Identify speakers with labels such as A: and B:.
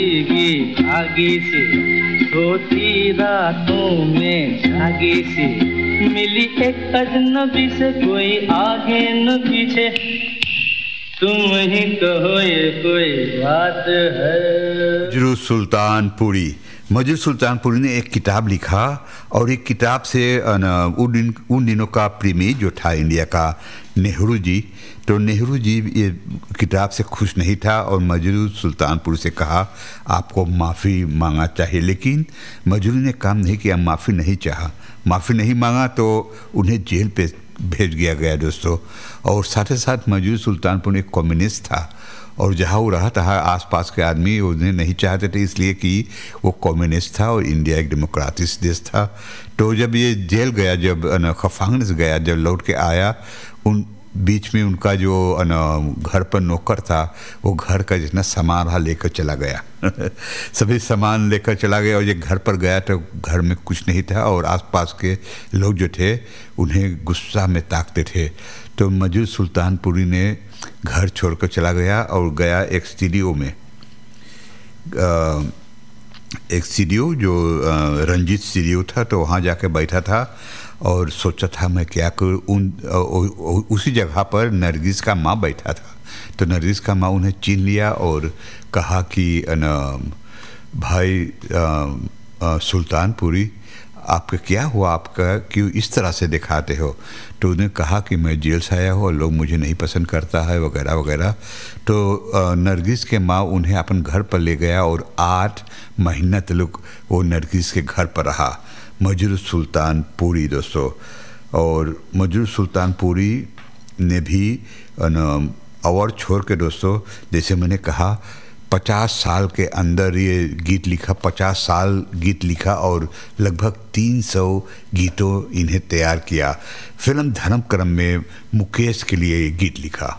A: भीगी आगे से सोती रातों में जागे से मिली एक अजनबी से कोई आगे न पीछे तुम ही कहो ये कोई बात है।
B: मजरू सुल्तानपुरी। मजरू सुल्तानपुरी ने एक किताब लिखा और एक किताब से उन दिनों का प्रीमियर जो था इंडिया का नेहरू जी, तो नेहरू जी ये किताब से खुश नहीं था और मजरू सुल्तानपुरी से कहा आपको माफ़ी मांगा चाहिए, लेकिन मजरू ने काम नहीं किया, माफ़ी नहीं चाहा, माफ़ी नहीं मांगा तो उन्हें जेल पे भेज दिया गया दोस्तों। और साथ ही साथ मजरू सुल्तानपुर एक कम्युनिस्ट था और जहाँ वो रहा था आसपास के आदमी उन्हें नहीं चाहते थे, इसलिए कि वो कम्युनिस्ट था और इंडिया एक डेमोक्रेटिक देश था। तो जब ये जेल गया, जब खफांगस गया, जब लौट के आया, उन बीच में उनका जो घर पर नौकर था वो घर का जितना सामान रहा लेकर चला गया सभी सामान लेकर चला गया और ये घर पर गया तो घर में कुछ नहीं था और आसपास के लोग जो थे उन्हें गुस्सा में ताकते थे। तो मजरू सुल्तानपुरी ने घर छोड़कर चला गया और गया एक स्टूडियो में, एक स्टूडियो जो रंजीत स्टूडियो था, तो वहाँ जाके बैठा था और सोचा था मैं क्या करूँ। उसी जगह पर नरगिस का माँ बैठा था, तो नरगिस का माँ उन्हें छीन लिया और कहा कि भाई सुल्तानपुरी आपका क्या हुआ, आपका क्यों इस तरह से दिखाते हो। तो उन्हें कहा कि मैं जेल से आया हूँ और लोग मुझे नहीं पसंद करता है वगैरह वगैरह। तो नरगिस के माँ उन्हें अपन घर पर ले गया और 8 महीना तक वो नरगिस के घर पर रहा मजरू सुल्तानपुरी दोस्तों। और मजरू सुल्तानपुरी ने भी अवार्ड छोड़ के दोस्तों, जैसे मैंने कहा 50 साल के अंदर ये गीत लिखा, 50 साल गीत लिखा और लगभग 300 गीतों इन्हें तैयार किया। फिल्म धर्म करम में मुकेश के लिए ये गीत लिखा।